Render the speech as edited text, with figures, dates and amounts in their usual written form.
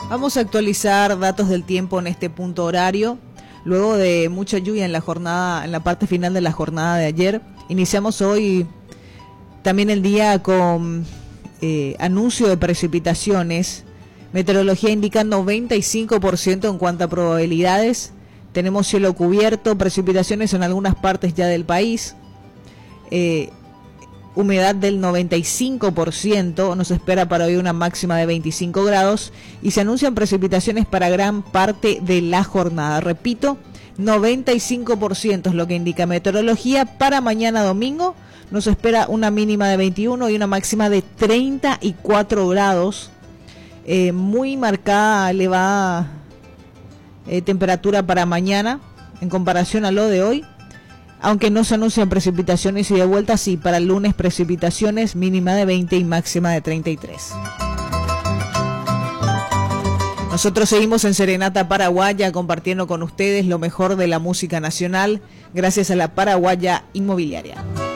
Vamos a actualizar datos del tiempo en este punto horario. Luego de mucha lluvia en la jornada, en la parte final de la jornada de ayer, iniciamos hoy también el día con anuncio de precipitaciones. Meteorología indica 95% en cuanto a probabilidades. Tenemos cielo cubierto, precipitaciones en algunas partes ya del país. Humedad del 95%, nos espera para hoy una máxima de 25 grados y se anuncian precipitaciones para gran parte de la jornada. Repito, 95% es lo que indica meteorología. Para mañana domingo nos espera una mínima de 21 y una máxima de 34 grados. Muy marcada, elevada temperatura para mañana en comparación a lo de hoy. Aunque no se anuncian precipitaciones y de vuelta sí, para el lunes precipitaciones, mínima de 20 y máxima de 33. Nosotros seguimos en Serenata Paraguaya compartiendo con ustedes lo mejor de la música nacional gracias a la Paraguaya Inmobiliaria.